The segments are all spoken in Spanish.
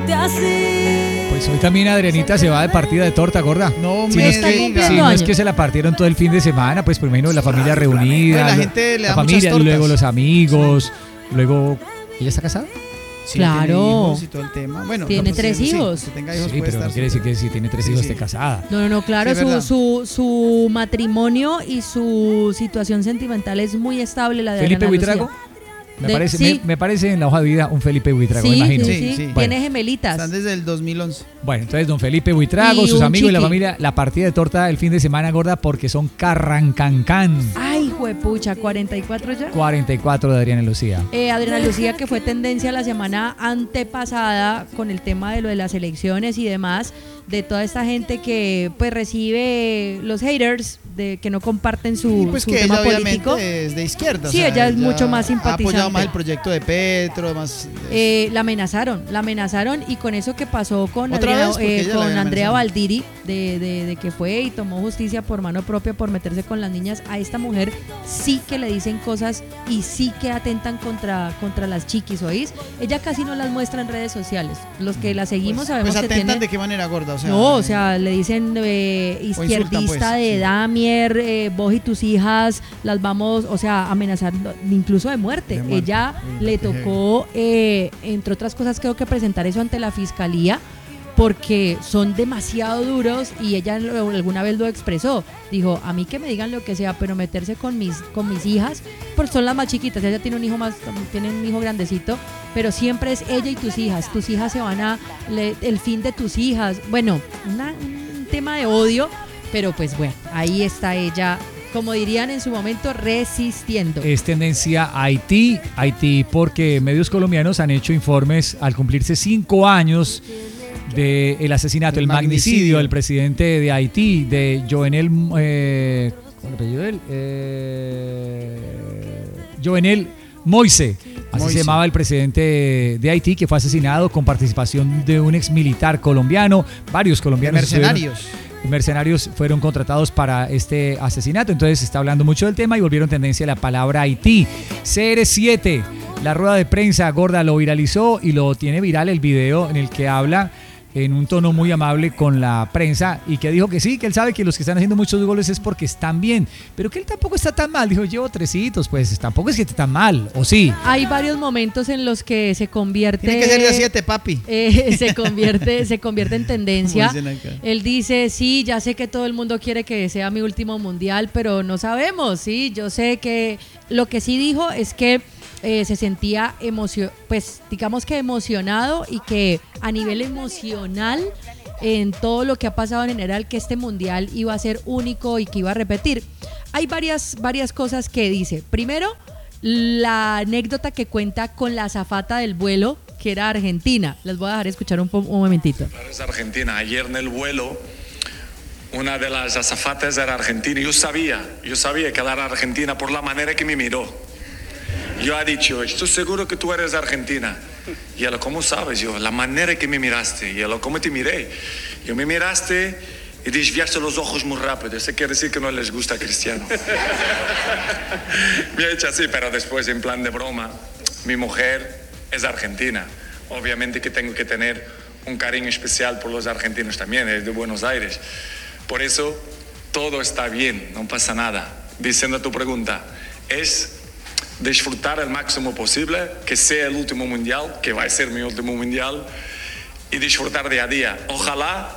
quererte así. Pues hoy también Adrianita se va de partida de torta, gorda. No Si me no es que, diga. si no es que se la partieron todo el fin de semana, pues primero la familia reunida, Oye, la gente le da la familia, muchas tortas. luego los amigos, luego... ¿Ella está casada? Sí, Claro. tiene hijos y todo el tema. Bueno, Tiene no, pues, 3 sí, hijos. que tenga hijos Sí, puede pero no estar quiere decir que si tiene 3 Sí, hijos sí. esté casada. No, claro, Sí, es verdad. su matrimonio y su situación sentimental es muy estable, la de ¿Felipe Adriana Buitrago? Lucía. Me Sí. parece en la hoja de vida un Felipe Buitrago, Sí, me imagino. sí. Sí. Bueno. Tiene gemelitas. Están desde el 2011. Bueno, entonces don Felipe Buitrago, Y sus un amigos y la chiqui. familia, la partida de torta el fin de semana, gorda, porque son carrancancán. Ay, juepucha, 44 ya. 44 de Adriana Lucía. Adriana Lucía, que fue tendencia la semana antepasada con el tema de lo de las elecciones y demás, de toda esta gente que pues recibe los haters, de que no comparten su, Pues su que tema ella obviamente político. es de izquierda. Sí, ella es mucho más Ha simpatizante. apoyado más el proyecto de Petro, más... La amenazaron y con eso que pasó con, ¿Otra vez? Porque ella la con había Andrea amenazado. Valdiri, de que fue y tomó justicia por mano propia por meterse con las niñas, a esta mujer sí que le dicen cosas y sí que atentan contra las chiquis, ¿oís? Ella casi no las muestra en redes sociales. Los que la seguimos sabemos pues que atentan tiene... de qué manera, gorda. No, o sea, le dicen izquierdista insultan, pues, de sí. Damier, vos y tus hijas las vamos, o sea, amenazando incluso de muerte. De muerte. Ella Uy, le qué tocó, entre otras cosas, creo que presentar eso ante la fiscalía porque son demasiado duros y ella alguna vez lo expresó. Dijo, a mí que me digan lo que sea, pero meterse con mis hijas, porque son las más chiquitas, ella tiene un hijo tiene un hijo grandecito, pero siempre es ella y tus hijas se van el fin de tus hijas, bueno, un tema de odio, pero pues bueno, ahí está ella, como dirían en su momento, resistiendo. Es tendencia a Haití porque medios colombianos han hecho informes al cumplirse 5 años del asesinato, el magnicidio del presidente de Haití, de Jovenel, ¿cómo es el apellido de él? Jovenel Moise, así Moise. se llamaba el presidente de Haití, que fue asesinado con participación de un ex militar colombiano, varios colombianos. Mercenarios fueron contratados para este asesinato, entonces se está hablando mucho del tema y volvieron tendencia la palabra Haití. CR7, la rueda de prensa, gorda, lo viralizó y lo tiene viral el video en el que habla en un tono muy amable con la prensa y que dijo que sí, que él sabe que los que están haciendo muchos goles es porque están bien, pero que él tampoco está tan mal. Dijo, llevo 3 hitos, pues tampoco es que esté tan mal, ¿o sí? Hay varios momentos en los que se convierte... Tiene que ser de 7, papi. Se convierte en tendencia. Como dicen acá. Él dice, sí, ya sé que todo el mundo quiere que sea mi último mundial, pero no sabemos, sí, yo sé que... Lo que sí dijo es que se sentía pues digamos que emocionado y que a nivel emocional en todo lo que ha pasado en general, que este mundial iba a ser único y que iba a repetir. Hay varias cosas que dice. Primero, la anécdota que cuenta con la azafata del vuelo, que era argentina. Les voy a dejar escuchar un momentito. Es Argentina. Ayer en el vuelo una de las azafatas era argentina. Yo sabía que era argentina por la manera que me miró. Yo he dicho, estoy seguro que tú eres argentina. Y ella, ¿cómo sabes? Yo, la manera que me miraste. Y ella, ¿cómo te miré? Yo me miraste y desviaste los ojos muy rápido. Eso quiere decir que no les gusta Cristiano. Me ha hecho así, pero después en plan de broma, mi mujer es argentina. Obviamente que tengo que tener un cariño especial por los argentinos también, es de Buenos Aires. Por eso todo está bien, no pasa nada. Diciendo tu pregunta, es disfrutar al máximo posible, que sea el último mundial, que va a ser mi último mundial, y disfrutar día a día. Ojalá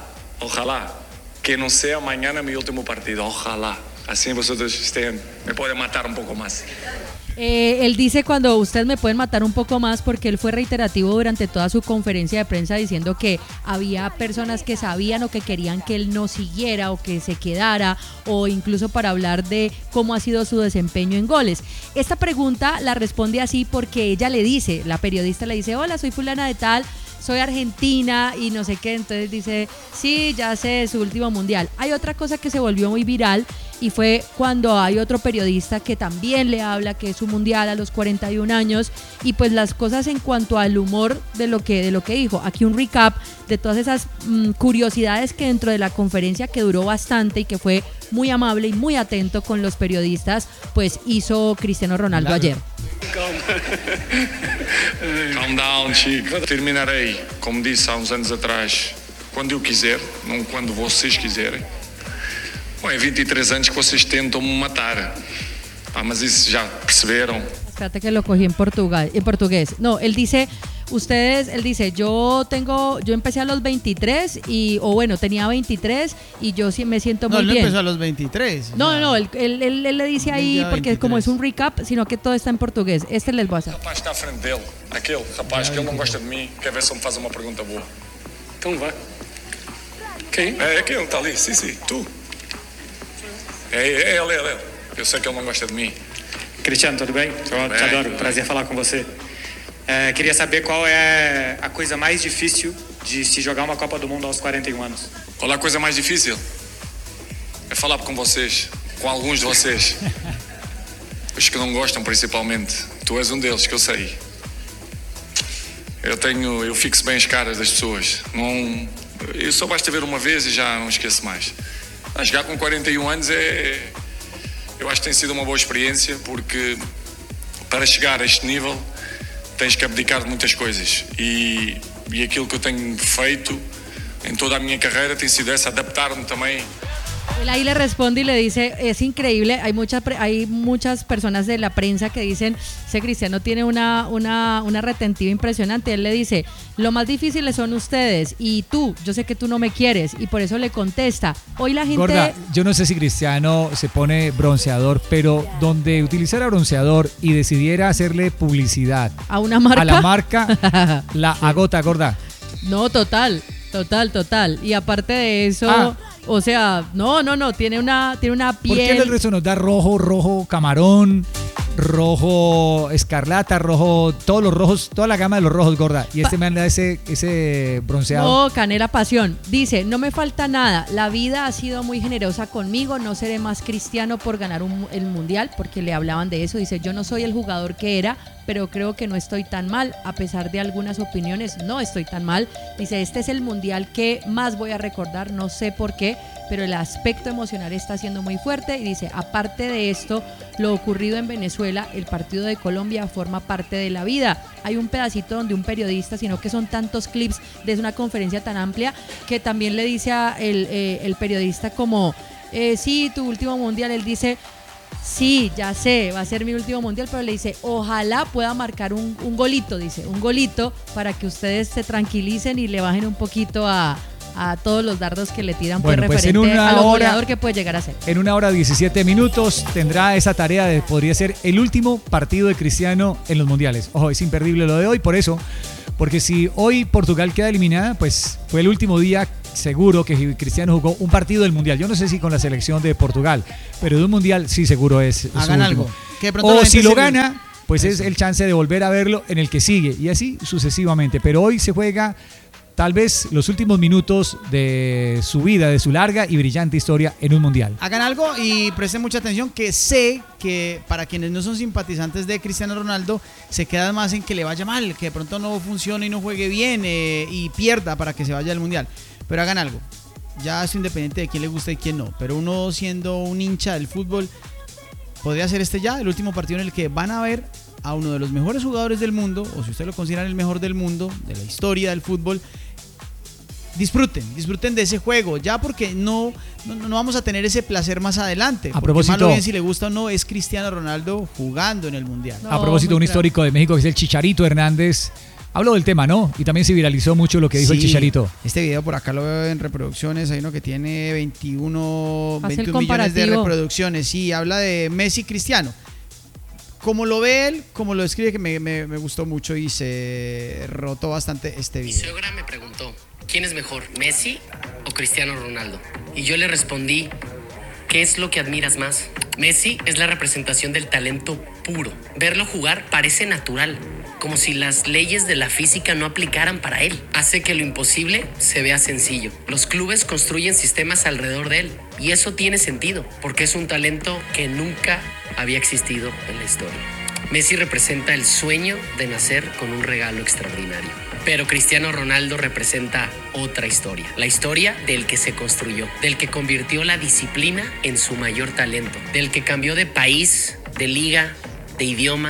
que no sea mañana mi último partido, ojalá. Así vosotros me pueden matar un poco más. Él dice, cuando ustedes me pueden matar un poco más, porque él fue reiterativo durante toda su conferencia de prensa diciendo que había personas que sabían o que querían que él no siguiera o que se quedara, o incluso para hablar de cómo ha sido su desempeño en goles. Esta pregunta la responde así porque ella le dice, la periodista le dice, hola, soy fulana de tal, soy argentina y no sé qué, entonces dice, sí, ya sé, su último mundial. Hay otra cosa que se volvió muy viral y fue cuando hay otro periodista que también le habla que es su mundial a los 41 años y pues las cosas en cuanto al humor de lo que dijo. Aquí un recap de todas esas curiosidades que dentro de la conferencia, que duró bastante y que fue muy amable y muy atento con los periodistas, pues hizo Cristiano Ronaldo ayer. Calm down, Chico. Terminarei, como disse há uns anos atrás, quando eu quiser, não quando vocês quiserem. Bom, é 23 anos que vocês tentam me matar. Mas isso já perceberam. Espérate que lo cogí en portugués. No, él dice, yo empecé a los 23 tenía 23 y yo sí me siento muy bien. No, él empezó a los 23. No, él le dice ahí, porque como es un recap, sino que todo está en português. Les voy a hacer. O rapaz está à frente dele, aquele rapaz que ele não gosta de mim, quer ver se ele me faz uma pergunta boa. Então vai. Quem? É aquele, está ali, sim, tu. É ele. Eu sei que ele não gosta de mim. Cristiano, tudo bem? Eu te adoro, prazer falar com você. Queria saber qual é a coisa mais difícil de se jogar uma Copa do Mundo aos 41 anos. Qual é a coisa mais difícil? É falar com vocês, com alguns de vocês. Os que não gostam principalmente. Tu és um deles, que eu sei. Eu fixo bem as caras das pessoas. Eu só basta ver uma vez e já não esqueço mais. A jogar com 41 anos eu acho que tem sido uma boa experiência, porque para chegar a este nível tens que abdicar de muitas coisas e aquilo que eu tenho feito en toda a minha carreira tem sido adaptar-me também. Él ahí le responde y le dice, es increíble, hay muchas personas de la prensa que dicen, ese Cristiano tiene una retentiva impresionante. Él le dice, lo más difícil son ustedes y tú, yo sé que tú no me quieres, y por eso le contesta. Hoy la gente... Gorda, yo no sé si Cristiano se pone bronceador, pero donde utilizara bronceador y decidiera hacerle publicidad a una marca, a la marca, la agota, gorda. No, total. Y aparte de eso... O sea, no, tiene una piel. ¿Por qué el resto nos da rojo camarón, rojo escarlata, rojo, todos los rojos, toda la gama de los rojos, gorda? Y este man le da ese bronceado. No, canela pasión. Dice, no me falta nada, la vida ha sido muy generosa conmigo, no seré más cristiano por ganar el mundial, porque le hablaban de eso. Dice, yo no soy el jugador que era, pero creo que no estoy tan mal, a pesar de algunas opiniones, no estoy tan mal. Dice, este es el mundial que más voy a recordar, no sé por qué, pero el aspecto emocional está siendo muy fuerte. Y dice, aparte de esto, lo ocurrido en Venezuela, el partido de Colombia forma parte de la vida. Hay un pedacito donde un periodista, sino que son tantos clips de una conferencia tan amplia, que también le dice a el periodista como, sí, tu último mundial. Él dice, sí, ya sé, va a ser mi último mundial, pero le dice, ojalá pueda marcar un golito, dice, un golito para que ustedes se tranquilicen y le bajen un poquito a todos los dardos que le tiran, bueno, pues referente a lo goleador que puede llegar a ser. En 1 hora 17 minutos tendrá esa tarea de, podría ser el último partido de Cristiano en los mundiales. Ojo, es imperdible lo de hoy, por eso, porque si hoy Portugal queda eliminada, pues fue el último día seguro que Cristiano jugó un partido del mundial. Yo no sé si con la selección de Portugal, pero de un mundial sí seguro es hagan algo. Que o si lo gana, pues es el chance de volver a verlo en el que sigue, y así sucesivamente. Pero hoy se juega tal vez los últimos minutos de su vida, de su larga y brillante historia en un mundial. Hagan algo y presten mucha atención, que sé que para quienes no son simpatizantes de Cristiano Ronaldo, se quedan más en que le vaya mal, que de pronto no funcione y no juegue bien y pierda para que se vaya al mundial. Pero hagan algo, ya es independiente de quién le gusta y quién no, pero uno siendo un hincha del fútbol, podría ser ya el último partido en el que van a ver a uno de los mejores jugadores del mundo, o si ustedes lo consideran el mejor del mundo, de la historia del fútbol. Disfruten de ese juego, ya, porque no vamos a tener ese placer más adelante. A propósito, más bien, si le gusta o no, es Cristiano Ronaldo jugando en el mundial. A propósito, un histórico de México que es el Chicharito Hernández. Habló del tema, ¿no? Y también se viralizó mucho lo que dijo el Chicharito. Este video por acá lo veo en reproducciones. Hay uno que tiene 21 millones de reproducciones. Sí, habla de Messi y Cristiano. Como lo ve él, como lo describe, que me gustó mucho y se rotó bastante este video. Mi suegra me preguntó, ¿quién es mejor, Messi o Cristiano Ronaldo? Y yo le respondí, ¿qué es lo que admiras más? Messi es la representación del talento puro. Verlo jugar parece natural, como si las leyes de la física no aplicaran para él. Hace que lo imposible se vea sencillo. Los clubes construyen sistemas alrededor de él, y eso tiene sentido, porque es un talento que nunca había existido en la historia. Messi representa el sueño de nacer con un regalo extraordinario. Pero Cristiano Ronaldo representa otra historia, la historia del que se construyó, del que convirtió la disciplina en su mayor talento, del que cambió de país, de liga, de idioma,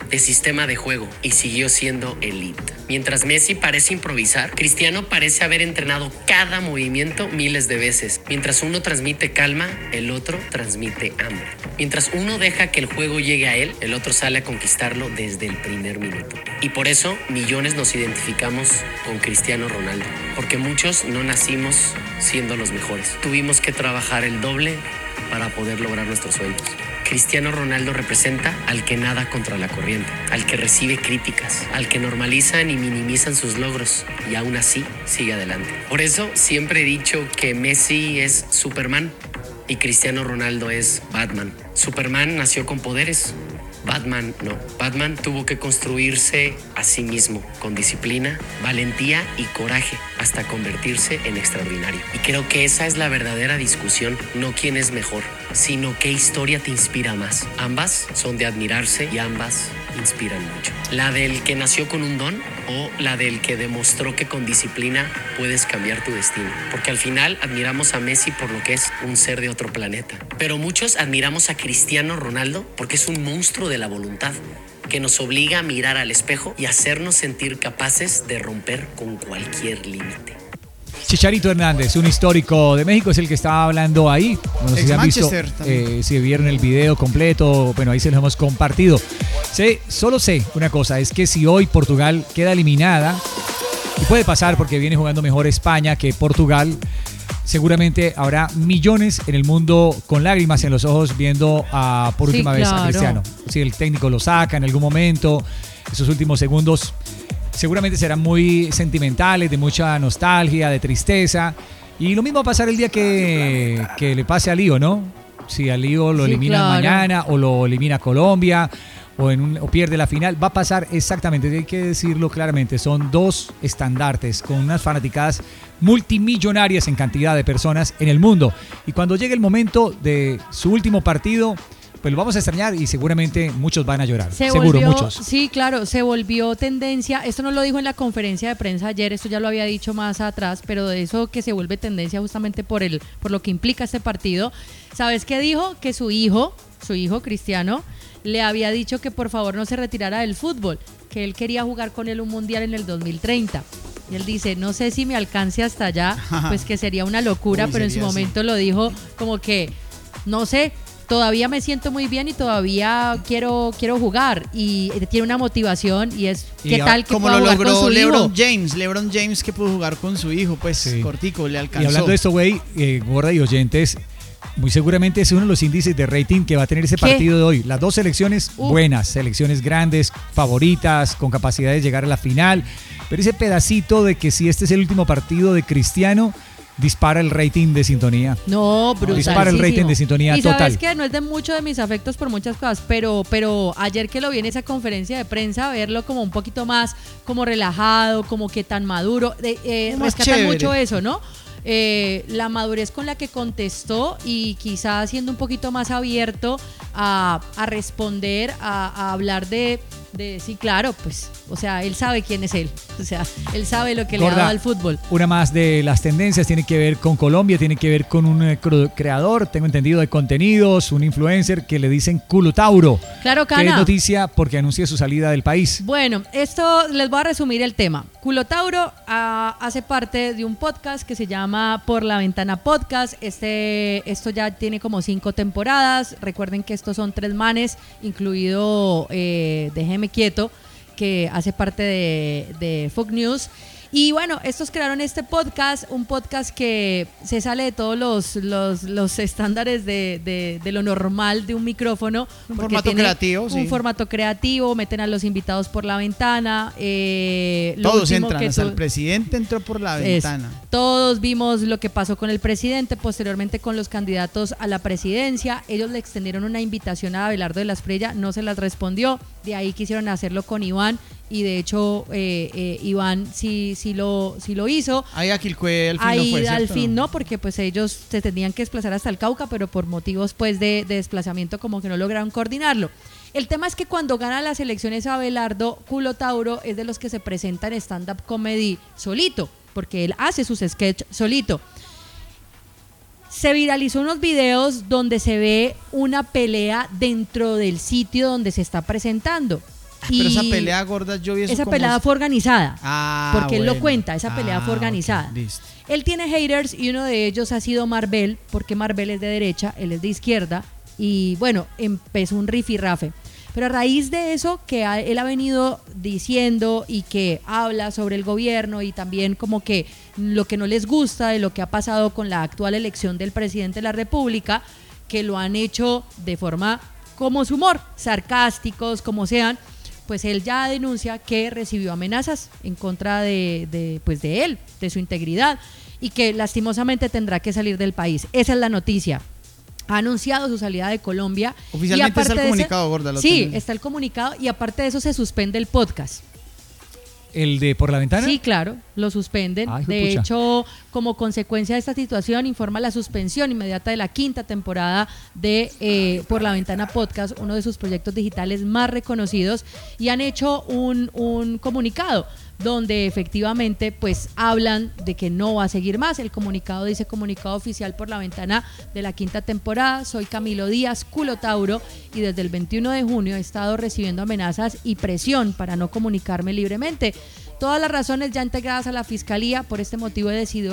de sistema de juego y siguió siendo elite. Mientras Messi parece improvisar, Cristiano parece haber entrenado cada movimiento miles de veces. Mientras uno transmite calma, el otro transmite hambre. Mientras uno deja que el juego llegue a él, el otro sale a conquistarlo desde el primer minuto. Y por eso millones nos identificamos con Cristiano Ronaldo, porque muchos no nacimos siendo los mejores. Tuvimos que trabajar el doble para poder lograr nuestros sueños. Cristiano Ronaldo representa al que nada contra la corriente, al que recibe críticas, al que normalizan y minimizan sus logros y aún así sigue adelante. Por eso siempre he dicho que Messi es Superman y Cristiano Ronaldo es Batman. Superman nació con poderes, Batman no. Batman tuvo que construirse a sí mismo con disciplina, valentía y coraje hasta convertirse en extraordinario. Y creo que esa es la verdadera discusión, no quién es mejor, sino qué historia te inspira más. Ambas son de admirarse y ambas inspiran mucho. La del que nació con un don o la del que demostró que con disciplina puedes cambiar tu destino. Porque al final admiramos a Messi por lo que es un ser de otro planeta. Pero muchos admiramos a Cristiano Ronaldo porque es un monstruo de la voluntad que nos obliga a mirar al espejo y hacernos sentir capaces de romper con cualquier límite. Chicharito Hernández, un histórico de México, es el que estaba hablando ahí. No sé si han visto, si vieron el video completo, bueno, ahí se los hemos compartido. Solo sé una cosa, es que si hoy Portugal queda eliminada, y puede pasar porque viene jugando mejor España que Portugal, seguramente habrá millones en el mundo con lágrimas en los ojos viendo por última vez a Cristiano. Si el técnico lo saca en algún momento, esos últimos segundos seguramente serán muy sentimentales, de mucha nostalgia, de tristeza. Y lo mismo va a pasar el día que le pase a Lío, ¿no? Si a Lío lo elimina mañana o lo elimina Colombia o pierde la final, va a pasar exactamente, hay que decirlo claramente, son dos estandartes con unas fanaticadas multimillonarias en cantidad de personas en el mundo. Y cuando llegue el momento de su último partido, pues lo vamos a extrañar y seguramente muchos van a llorar. Muchos. Sí, claro, se volvió tendencia. Esto no lo dijo en la conferencia de prensa ayer, esto ya lo había dicho más atrás, pero de eso que se vuelve tendencia justamente por lo que implica este partido. ¿Sabes qué dijo? Que su hijo Cristiano, le había dicho que por favor no se retirara del fútbol, que él quería jugar con él un mundial en el 2030. Y él dice, no sé si me alcance hasta allá, pues que sería una locura, pero en su momento lo dijo como que, no sé, todavía me siento muy bien y todavía quiero jugar, y tiene una motivación y es qué tal que como pueda lo jugar logró con su LeBron hijo. LeBron James, que pudo jugar con su hijo, pues sí. Cortico, le alcanzó. Y hablando de esto, güey, Gorda y oyentes, muy seguramente es uno de los índices de rating que va a tener ese partido de hoy. Las dos selecciones buenas, selecciones grandes, favoritas, con capacidad de llegar a la final, pero ese pedacito de que si este es el último partido de Cristiano, dispara el rating de sintonía. No, brutal. Dispara el rating de sintonía total. Y sabes que no es de mucho de mis afectos por muchas cosas, pero ayer que lo vi en esa conferencia de prensa, verlo como un poquito más como relajado, como que tan maduro, rescatan mucho eso, ¿no? La madurez con la que contestó y quizás siendo un poquito más abierto a responder, a hablar de sí, claro, pues, o sea, él sabe quién es él, o sea, él sabe lo que le ha dado al fútbol. Una más de las tendencias tiene que ver con Colombia, tiene que ver con un creador, tengo entendido, de contenidos, un influencer que le dicen Culotauro. Claro, Cana. Que es noticia porque anuncia su salida del país. Bueno, esto les voy a resumir el tema. Culotauro hace parte de un podcast que se llama Por la Ventana Podcast. Esto ya tiene como 5 temporadas. Recuerden que estos son 3 manes, incluido Déjeme Quieto, que hace parte de Fox News. Y bueno, estos crearon este podcast, un podcast que se sale de todos los estándares de lo normal de un micrófono. Un formato creativo, sí. Un formato creativo, meten a los invitados por la ventana. Todos entran, hasta el presidente entró por la ventana. Todos vimos lo que pasó con el presidente, posteriormente con los candidatos a la presidencia. Ellos le extendieron una invitación a Abelardo de la Espriella, no se las respondió. De ahí quisieron hacerlo con Iván. Y de hecho Iván sí lo hizo. Ahí Aquilcue al fin ahí no fue, al fin no, porque pues ellos se tenían que desplazar hasta el Cauca, pero por motivos pues de desplazamiento como que no lograron coordinarlo. El tema es que cuando gana las elecciones Abelardo, Culotauro es de los que se presenta en stand-up comedy solito, porque él hace sus sketches solito. Se viralizó unos videos donde se ve una pelea dentro del sitio donde se está presentando. Pero esa pelea gorda, yo vi eso. Esa pelea fue organizada. Porque él lo bueno. cuenta, esa pelea fue organizada. Okay, listo. Él tiene haters y uno de ellos ha sido Marvel, porque Marvel es de derecha, él es de izquierda. Y bueno, empezó un rifirrafe. Pero a raíz de eso que él ha venido diciendo y que habla sobre el gobierno y también como que lo que no les gusta de lo que ha pasado con la actual elección del presidente de la República, que lo han hecho de forma como su humor, sarcásticos, como sean, pues él ya denuncia que recibió amenazas en contra de él, de su integridad, y que lastimosamente tendrá que salir del país. Esa es la noticia. Ha anunciado su salida de Colombia. Oficialmente está el comunicado, gorda. Sí, está el comunicado y aparte de eso se suspende el podcast. ¿El de Por la Ventana? Sí, claro, lo suspenden. Ay, de juepucha. hecho, como consecuencia de esta situación, informa la suspensión inmediata de la 5ª temporada de Por la Ventana Podcast, uno de sus proyectos digitales más reconocidos, y han hecho un comunicado donde efectivamente pues hablan de que no va a seguir más. El comunicado dice: comunicado oficial Por la Ventana de la 5ª temporada, soy Camilo Díaz, culotauro, y desde el 21 de junio he estado recibiendo amenazas y presión para no comunicarme libremente. Todas las razones ya integradas a la Fiscalía, por este motivo he decidido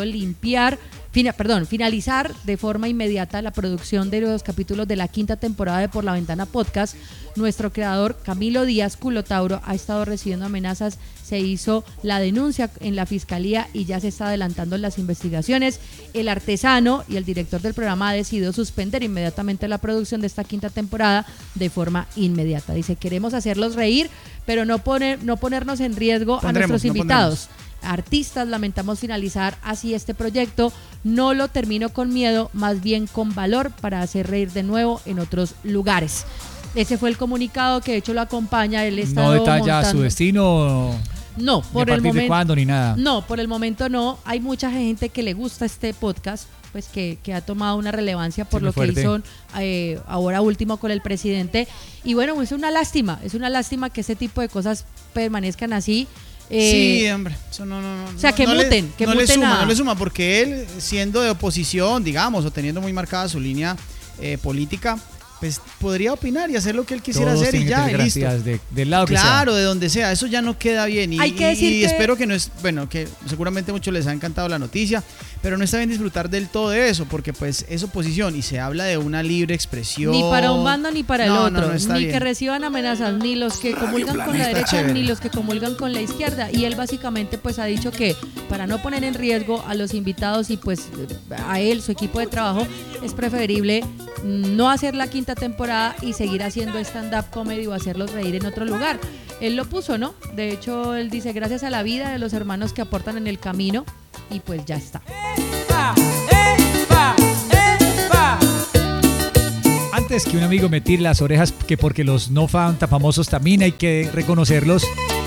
finalizar de forma inmediata la producción de los capítulos de la 5ª temporada de Por la Ventana Podcast. Nuestro creador, Camilo Díaz, culotauro, ha estado recibiendo amenazas. Se hizo la denuncia en la Fiscalía y ya se está adelantando las investigaciones. El artesano y el director del programa ha decidido suspender inmediatamente la producción de esta 5ª temporada de forma inmediata. Dice: queremos hacerlos reír, pero no ponernos en riesgo a nuestros invitados. Artistas, lamentamos finalizar así este proyecto. No lo termino con miedo, más bien con valor, para hacer reír de nuevo en otros lugares. Ese fue el comunicado que de hecho lo acompaña. Él está no detalla su destino. No, por el momento. ¿De cuándo ni nada? No, por el momento no. Hay mucha gente que le gusta este podcast, pues que ha tomado una relevancia por lo que hizo ahora último con el presidente. Y bueno, es una lástima que este tipo de cosas permanezcan así. Sí, hombre, eso no. O sea, que muten. No le suma, porque él, siendo de oposición, digamos, o teniendo muy marcada su línea política, pues podría opinar y hacer lo que él quisiera hacer y ya, y listo. Del lado que sea. Claro, de donde sea, eso ya no queda bien. Hay que decir que espero que no es, bueno, que seguramente a muchos les ha encantado la noticia, pero no está bien disfrutar del todo de eso, porque pues es oposición y se habla de una libre expresión. Ni para un bando ni para el otro, no ni bien. Que reciban amenazas, ni los que comulgan con la derecha, ni los que comulgan con la izquierda. Y él básicamente pues ha dicho que para no poner en riesgo a los invitados y pues a él, su equipo de trabajo, es preferible no hacer la 5ª temporada y seguir haciendo stand-up comedy o hacerlos reír en otro lugar. Él lo puso, ¿no? De hecho, él dice: gracias a la vida de los hermanos que aportan en el camino, y pues ya está. Antes que un amigo me tire las orejas, que porque los no fan tan famosos también hay que reconocerlos,